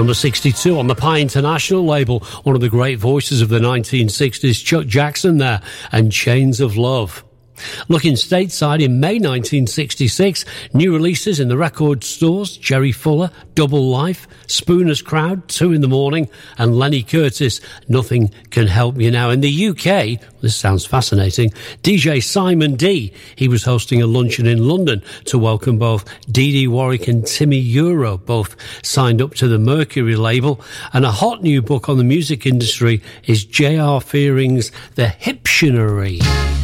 Number 62 on the Pie International label, one of the great voices of the 1960s, Chuck Jackson there, and Chains of Love. Looking stateside in May 1966, new releases in the record stores, Jerry Fuller, Double Life, Spooner's Crowd, 2 in the Morning, and Lenny Curtis, Nothing Can Help You Now. In the UK, this sounds fascinating, DJ Simon D, he was hosting a luncheon in London to welcome both Dee Dee Warwick and Timmy Euro, both signed up to the Mercury label. And a hot new book on the music industry is J.R. Fearing's The Hiptionary.